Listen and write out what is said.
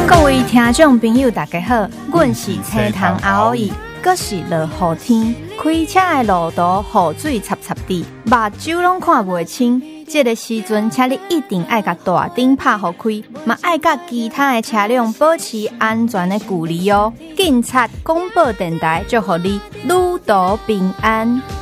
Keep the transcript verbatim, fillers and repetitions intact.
各位听众朋友，大家好，阮是青塘阿姨，阁是落雨天，开车的路途雨水插插地，目睭拢看袂清。这个时阵，请你一定要甲大灯拍互开，嘛爱甲其他的车辆保持安全的距离哦。警察广播电台祝福你旅途平安。